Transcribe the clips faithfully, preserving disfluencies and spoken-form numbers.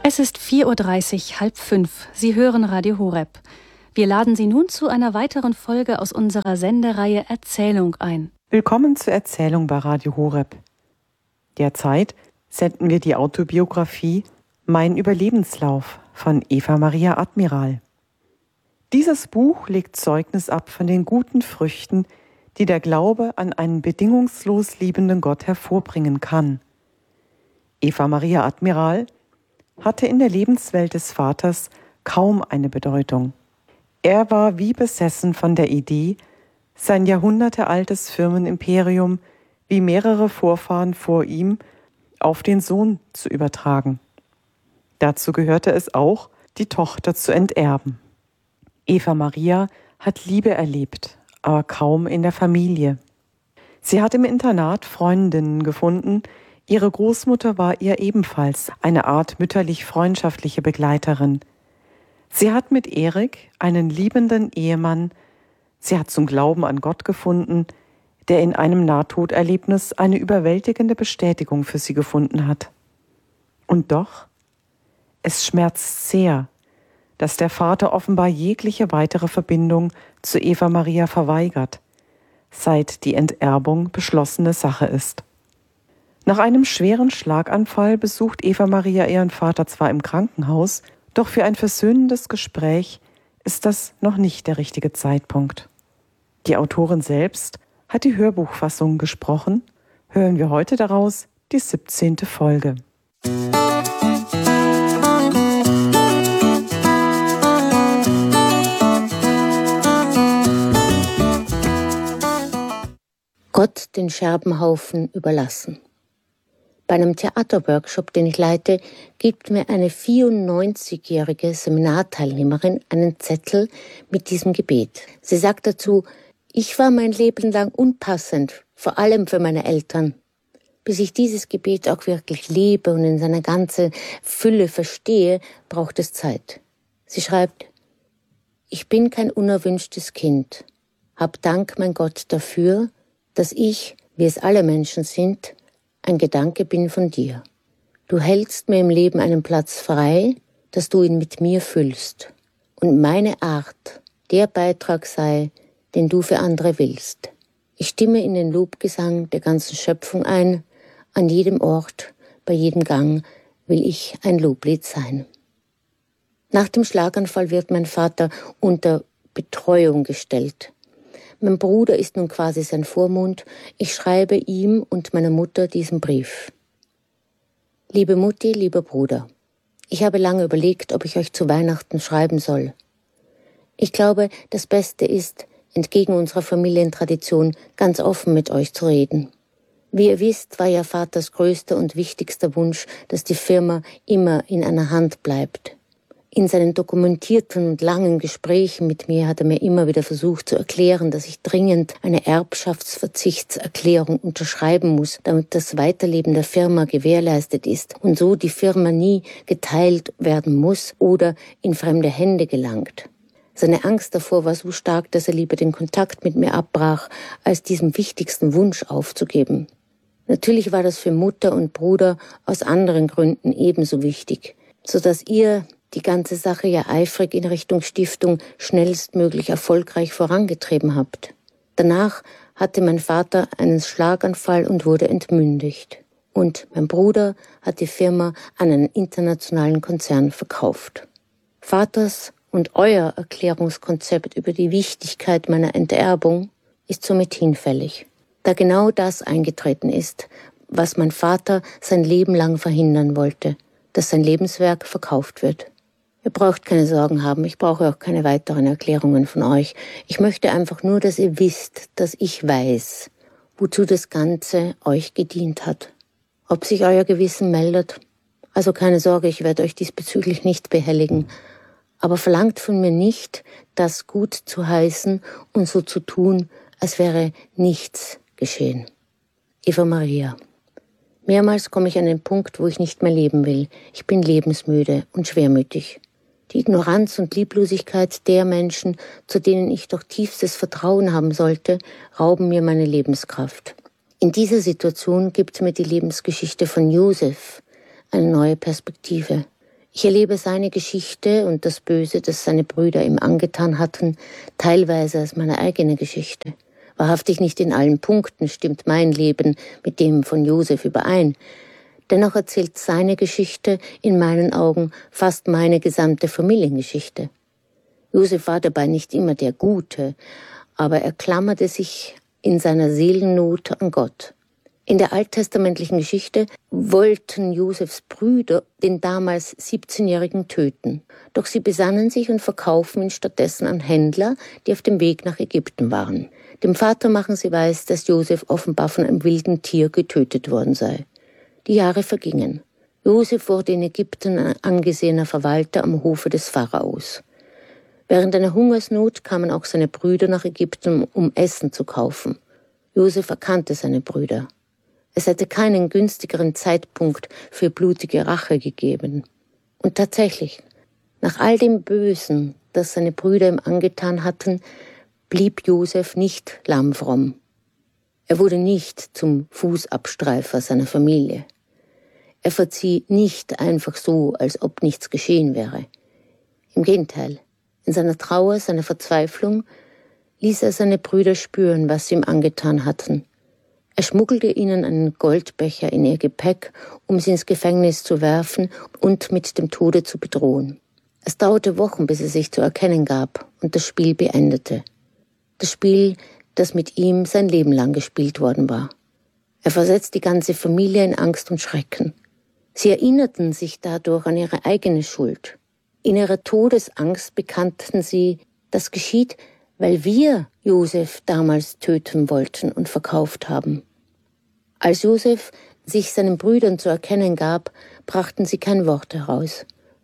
Es ist vier Uhr dreißig, halb fünf. Sie hören Radio Horeb. Wir laden Sie nun zu einer weiteren Folge aus unserer Sendereihe Erzählung ein. Willkommen zur Erzählung bei Radio Horeb. Derzeit senden wir die Autobiografie Mein Überlebenslauf von Eva Maria Admiral. Dieses Buch legt Zeugnis ab von den guten Früchten, die der Glaube an einen bedingungslos liebenden Gott hervorbringen kann. Eva Maria Admiral hatte in der Lebenswelt des Vaters kaum eine Bedeutung. Er war wie besessen von der Idee, sein jahrhundertealtes Firmenimperium, wie mehrere Vorfahren vor ihm, auf den Sohn zu übertragen. Dazu gehörte es auch, die Tochter zu enterben. Eva Maria hat Liebe erlebt, aber kaum in der Familie. Sie hat im Internat Freundinnen gefunden. Ihre Großmutter war ihr ebenfalls eine Art mütterlich-freundschaftliche Begleiterin. Sie hat mit Erik einen liebenden Ehemann. Sie hat zum Glauben an Gott gefunden, der in einem Nahtoderlebnis eine überwältigende Bestätigung für sie gefunden hat. Und doch, es schmerzt sehr, dass der Vater offenbar jegliche weitere Verbindung zu Eva Maria verweigert, seit die Enterbung beschlossene Sache ist. Nach einem schweren Schlaganfall besucht Eva Maria ihren Vater zwar im Krankenhaus, doch für ein versöhnendes Gespräch ist das noch nicht der richtige Zeitpunkt. Die Autorin selbst hat die Hörbuchfassung gesprochen. Hören wir heute daraus die siebzehnte Folge. Gott den Scherbenhaufen überlassen. Bei einem Theaterworkshop, den ich leite, gibt mir eine vierundneunzigjährige Seminarteilnehmerin einen Zettel mit diesem Gebet. Sie sagt dazu: Ich war mein Leben lang unpassend, vor allem für meine Eltern. Bis ich dieses Gebet auch wirklich lebe und in seiner ganzen Fülle verstehe, braucht es Zeit. Sie schreibt: Ich bin kein unerwünschtes Kind. Hab Dank, mein Gott, dafür, dass ich, wie es alle Menschen sind, ein Gedanke bin von dir. Du hältst mir im Leben einen Platz frei, dass du ihn mit mir füllst. Und meine Art der Beitrag sei, den du für andere willst. Ich stimme in den Lobgesang der ganzen Schöpfung ein. An jedem Ort, bei jedem Gang will ich ein Loblied sein. Nach dem Schlaganfall wird mein Vater unter Betreuung gestellt. Mein Bruder ist nun quasi sein Vormund. Ich schreibe ihm und meiner Mutter diesen Brief. Liebe Mutti, lieber Bruder, ich habe lange überlegt, ob ich euch zu Weihnachten schreiben soll. Ich glaube, das Beste ist, entgegen unserer Familientradition, ganz offen mit euch zu reden. Wie ihr wisst, war ja Vaters größter und wichtigster Wunsch, dass die Firma immer in einer Hand bleibt. In seinen dokumentierten und langen Gesprächen mit mir hat er mir immer wieder versucht zu erklären, dass ich dringend eine Erbschaftsverzichtserklärung unterschreiben muss, damit das Weiterleben der Firma gewährleistet ist und so die Firma nie geteilt werden muss oder in fremde Hände gelangt. Seine Angst davor war so stark, dass er lieber den Kontakt mit mir abbrach, als diesen wichtigsten Wunsch aufzugeben. Natürlich war das für Mutter und Bruder aus anderen Gründen ebenso wichtig, sodass ihr die ganze Sache ja eifrig in Richtung Stiftung schnellstmöglich erfolgreich vorangetrieben habt. Danach hatte mein Vater einen Schlaganfall und wurde entmündigt. Und mein Bruder hat die Firma an einen internationalen Konzern verkauft. Vaters und euer Erklärungskonzept über die Wichtigkeit meiner Enterbung ist somit hinfällig, da genau das eingetreten ist, was mein Vater sein Leben lang verhindern wollte, dass sein Lebenswerk verkauft wird. Ihr braucht keine Sorgen haben, ich brauche auch keine weiteren Erklärungen von euch. Ich möchte einfach nur, dass ihr wisst, dass ich weiß, wozu das Ganze euch gedient hat. Ob sich euer Gewissen meldet? Also keine Sorge, ich werde euch diesbezüglich nicht behelligen. Aber verlangt von mir nicht, das gut zu heißen und so zu tun, als wäre nichts geschehen. Eva Maria. Mehrmals komme ich an den Punkt, wo ich nicht mehr leben will. Ich bin lebensmüde und schwermütig. Die Ignoranz und Lieblosigkeit der Menschen, zu denen ich doch tiefstes Vertrauen haben sollte, rauben mir meine Lebenskraft. In dieser Situation gibt mir die Lebensgeschichte von Josef eine neue Perspektive. Ich erlebe seine Geschichte und das Böse, das seine Brüder ihm angetan hatten, teilweise als meine eigene Geschichte. Wahrhaftig nicht in allen Punkten stimmt mein Leben mit dem von Josef überein. Dennoch erzählt seine Geschichte in meinen Augen fast meine gesamte Familiengeschichte. Josef war dabei nicht immer der Gute, aber er klammerte sich in seiner Seelennot an Gott. In der alttestamentlichen Geschichte wollten Josefs Brüder den damals siebzehnjährigen töten. Doch sie besannen sich und verkaufen ihn stattdessen an Händler, die auf dem Weg nach Ägypten waren. Dem Vater machen sie weiß, dass Josef offenbar von einem wilden Tier getötet worden sei. Die Jahre vergingen. Josef wurde in Ägypten ein angesehener Verwalter am Hofe des Pharaos. Während einer Hungersnot kamen auch seine Brüder nach Ägypten, um Essen zu kaufen. Josef erkannte seine Brüder. Es hätte keinen günstigeren Zeitpunkt für blutige Rache gegeben. Und tatsächlich, nach all dem Bösen, das seine Brüder ihm angetan hatten, blieb Josef nicht lammfromm. Er wurde nicht zum Fußabstreifer seiner Familie. Er verzieh nicht einfach so, als ob nichts geschehen wäre. Im Gegenteil, in seiner Trauer, seiner Verzweiflung ließ er seine Brüder spüren, was sie ihm angetan hatten. Er schmuggelte ihnen einen Goldbecher in ihr Gepäck, um sie ins Gefängnis zu werfen und mit dem Tode zu bedrohen. Es dauerte Wochen, bis er sich zu erkennen gab und das Spiel beendete. Das Spiel, das mit ihm sein Leben lang gespielt worden war. Er versetzt die ganze Familie in Angst und Schrecken. Sie erinnerten sich dadurch an ihre eigene Schuld. In ihrer Todesangst bekannten sie, das geschieht, weil wir Josef damals töten wollten und verkauft haben. Als Josef sich seinen Brüdern zu erkennen gab, brachten sie kein Wort heraus.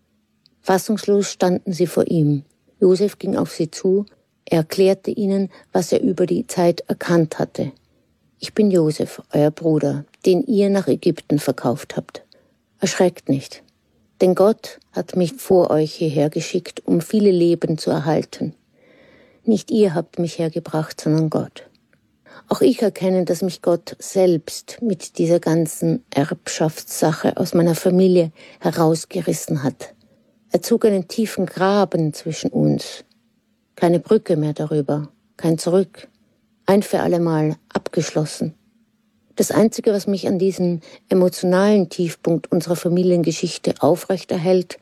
Fassungslos standen sie vor ihm. Josef ging auf sie zu, er erklärte ihnen, was er über die Zeit erkannt hatte. Ich bin Josef, euer Bruder, den ihr nach Ägypten verkauft habt. Erschreckt nicht, denn Gott hat mich vor euch hierher geschickt, um viele Leben zu erhalten. Nicht ihr habt mich hergebracht, sondern Gott. Auch ich erkenne, dass mich Gott selbst mit dieser ganzen Erbschaftssache aus meiner Familie herausgerissen hat. Er zog einen tiefen Graben zwischen uns. Keine Brücke mehr darüber, kein Zurück. Ein für allemal abgeschlossen. Das Einzige, was mich an diesem emotionalen Tiefpunkt unserer Familiengeschichte aufrechterhält,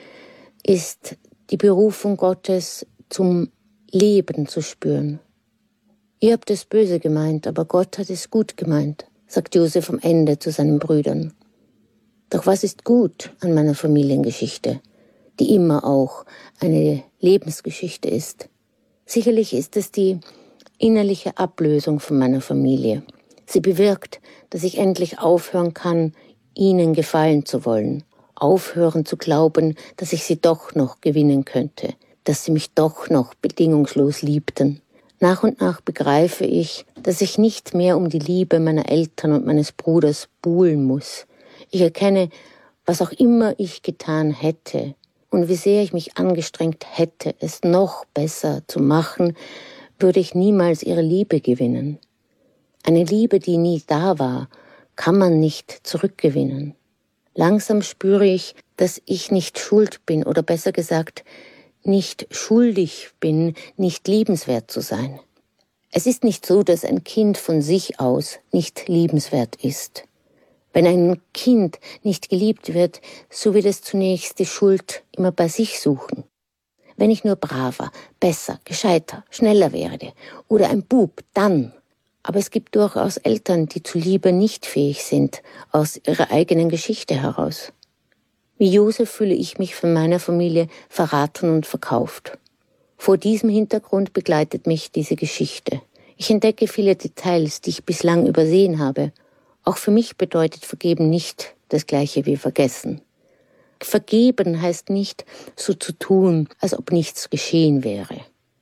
ist die Berufung Gottes zum Leben zu spüren. Ihr habt es böse gemeint, aber Gott hat es gut gemeint, sagt Josef am Ende zu seinen Brüdern. Doch was ist gut an meiner Familiengeschichte, die immer auch eine Lebensgeschichte ist? Sicherlich ist es die innerliche Ablösung von meiner Familie. Sie bewirkt, dass ich endlich aufhören kann, ihnen gefallen zu wollen, aufhören zu glauben, dass ich sie doch noch gewinnen könnte, dass sie mich doch noch bedingungslos liebten. Nach und nach begreife ich, dass ich nicht mehr um die Liebe meiner Eltern und meines Bruders buhlen muss. Ich erkenne, was auch immer ich getan hätte und wie sehr ich mich angestrengt hätte, es noch besser zu machen, würde ich niemals ihre Liebe gewinnen. Eine Liebe, die nie da war, kann man nicht zurückgewinnen. Langsam spüre ich, dass ich nicht schuld bin oder besser gesagt, nicht schuldig bin, nicht liebenswert zu sein. Es ist nicht so, dass ein Kind von sich aus nicht liebenswert ist. Wenn ein Kind nicht geliebt wird, so wird es zunächst die Schuld immer bei sich suchen. Wenn ich nur braver, besser, gescheiter, schneller werde oder ein Bub, dann. Aber es gibt durchaus Eltern, die zu Liebe nicht fähig sind, aus ihrer eigenen Geschichte heraus. Wie Josef fühle ich mich von meiner Familie verraten und verkauft. Vor diesem Hintergrund begleitet mich diese Geschichte. Ich entdecke viele Details, die ich bislang übersehen habe. Auch für mich bedeutet Vergeben nicht das Gleiche wie Vergessen. Vergeben heißt nicht, so zu tun, als ob nichts geschehen wäre.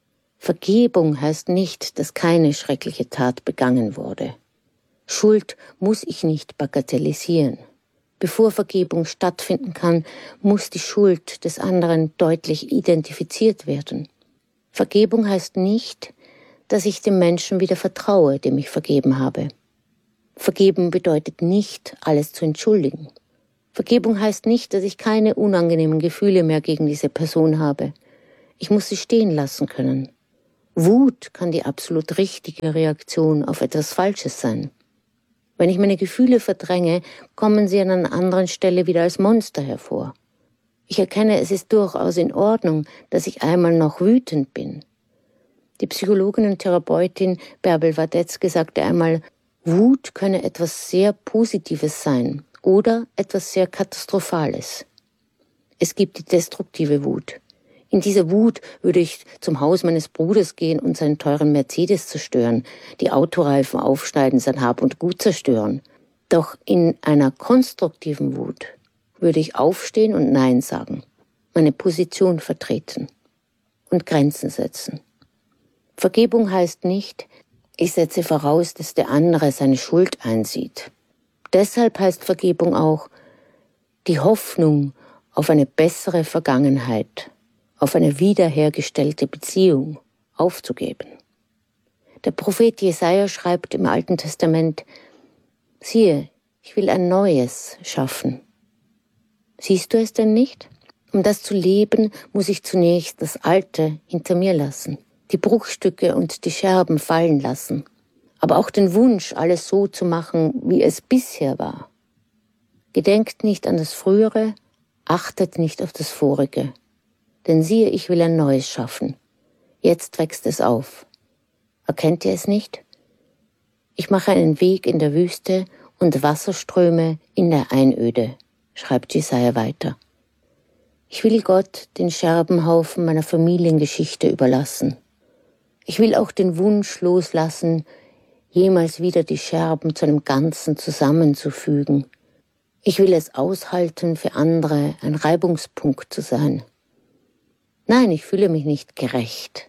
Vergebung heißt nicht, dass keine schreckliche Tat begangen wurde. Schuld muss ich nicht bagatellisieren. Bevor Vergebung stattfinden kann, muss die Schuld des anderen deutlich identifiziert werden. Vergebung heißt nicht, dass ich dem Menschen wieder vertraue, dem ich vergeben habe. Vergeben bedeutet nicht, alles zu entschuldigen. Vergebung heißt nicht, dass ich keine unangenehmen Gefühle mehr gegen diese Person habe. Ich muss sie stehen lassen können. Wut kann die absolut richtige Reaktion auf etwas Falsches sein. Wenn ich meine Gefühle verdränge, kommen sie an einer anderen Stelle wieder als Monster hervor. Ich erkenne, es ist durchaus in Ordnung, dass ich einmal noch wütend bin. Die Psychologin und Therapeutin Bärbel Wadetzky sagte einmal, Wut könne etwas sehr Positives sein oder etwas sehr Katastrophales. Es gibt die destruktive Wut. In dieser Wut würde ich zum Haus meines Bruders gehen und seinen teuren Mercedes zerstören, die Autoreifen aufschneiden, sein Hab und Gut zerstören. Doch in einer konstruktiven Wut würde ich aufstehen und Nein sagen, meine Position vertreten und Grenzen setzen. Vergebung heißt nicht, ich setze voraus, dass der andere seine Schuld einsieht. Deshalb heißt Vergebung auch, die Hoffnung auf eine bessere Vergangenheit, auf eine wiederhergestellte Beziehung aufzugeben. Der Prophet Jesaja schreibt im Alten Testament, siehe, ich will ein Neues schaffen. Siehst du es denn nicht? Um das zu leben, muss ich zunächst das Alte hinter mir lassen, die Bruchstücke und die Scherben fallen lassen, aber auch den Wunsch, alles so zu machen, wie es bisher war. Gedenkt nicht an das Frühere, achtet nicht auf das Vorige. Denn siehe, ich will ein Neues schaffen. Jetzt wächst es auf. Erkennt ihr es nicht? Ich mache einen Weg in der Wüste und Wasserströme in der Einöde, schreibt Jesaja weiter. Ich will Gott den Scherbenhaufen meiner Familiengeschichte überlassen. Ich will auch den Wunsch loslassen, jemals wieder die Scherben zu einem Ganzen zusammenzufügen. Ich will es aushalten, für andere ein Reibungspunkt zu sein. Nein, ich fühle mich nicht gerecht.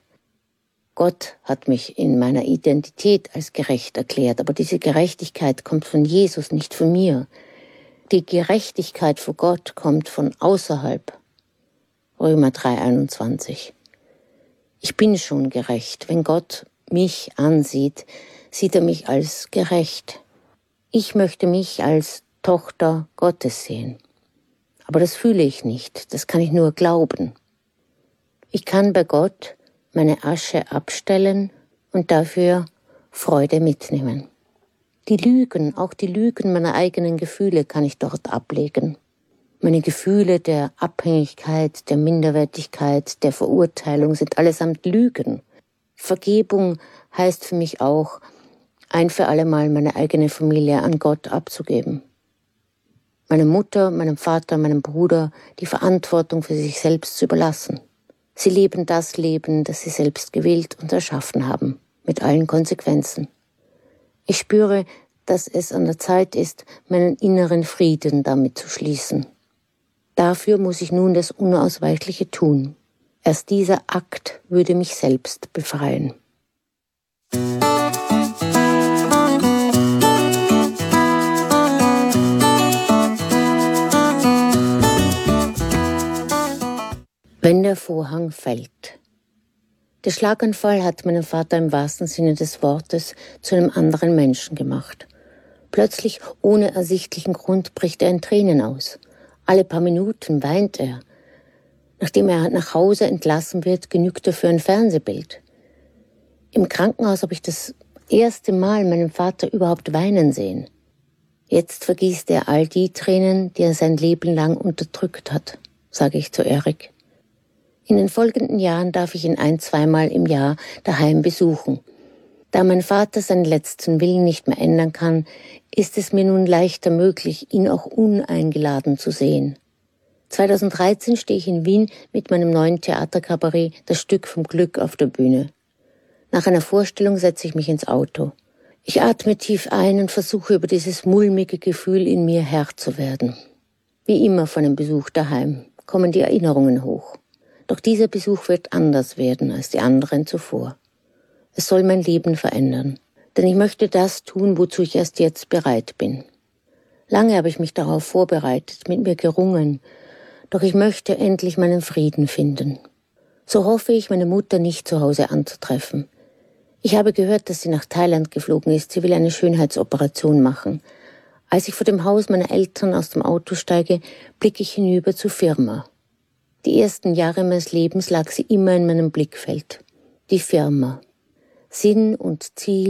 Gott hat mich in meiner Identität als gerecht erklärt, aber diese Gerechtigkeit kommt von Jesus, nicht von mir. Die Gerechtigkeit vor Gott kommt von außerhalb. Römer drei einundzwanzig. Ich bin schon gerecht. Wenn Gott mich ansieht, sieht er mich als gerecht. Ich möchte mich als Tochter Gottes sehen. Aber das fühle ich nicht, das kann ich nur glauben. Ich kann bei Gott meine Asche abstellen und dafür Freude mitnehmen. Die Lügen, auch die Lügen meiner eigenen Gefühle kann ich dort ablegen. Meine Gefühle der Abhängigkeit, der Minderwertigkeit, der Verurteilung sind allesamt Lügen. Vergebung heißt für mich auch, ein für alle Mal meine eigene Familie an Gott abzugeben. Meiner Mutter, meinem Vater, meinem Bruder die Verantwortung für sich selbst zu überlassen. Sie leben das Leben, das sie selbst gewählt und erschaffen haben, mit allen Konsequenzen. Ich spüre, dass es an der Zeit ist, meinen inneren Frieden damit zu schließen. Dafür muss ich nun das Unausweichliche tun. Erst dieser Akt würde mich selbst befreien. Wenn der Vorhang fällt. Der Schlaganfall hat meinen Vater im wahrsten Sinne des Wortes zu einem anderen Menschen gemacht. Plötzlich, ohne ersichtlichen Grund, bricht er in Tränen aus. Alle paar Minuten weint er. Nachdem er nach Hause entlassen wird, genügt er für ein Fernsehbild. Im Krankenhaus habe ich das erste Mal meinen Vater überhaupt weinen sehen. Jetzt vergießt er all die Tränen, die er sein Leben lang unterdrückt hat, sage ich zu Erik. In den folgenden Jahren darf ich ihn ein-, zweimal im Jahr daheim besuchen. Da mein Vater seinen letzten Willen nicht mehr ändern kann, ist es mir nun leichter möglich, ihn auch uneingeladen zu sehen. zweitausenddreizehn stehe ich in Wien mit meinem neuen Theaterkabarett Das Stück vom Glück auf der Bühne. Nach einer Vorstellung setze ich mich ins Auto. Ich atme tief ein und versuche über dieses mulmige Gefühl in mir Herr zu werden. Wie immer von einem Besuch daheim kommen die Erinnerungen hoch. Doch dieser Besuch wird anders werden als die anderen zuvor. Es soll mein Leben verändern, denn ich möchte das tun, wozu ich erst jetzt bereit bin. Lange habe ich mich darauf vorbereitet, mit mir gerungen, doch ich möchte endlich meinen Frieden finden. So hoffe ich, meine Mutter nicht zu Hause anzutreffen. Ich habe gehört, dass sie nach Thailand geflogen ist, sie will eine Schönheitsoperation machen. Als ich vor dem Haus meiner Eltern aus dem Auto steige, blicke ich hinüber zur Firma. Die ersten Jahre meines Lebens lag sie immer in meinem Blickfeld. Die Firma. Sinn und Ziel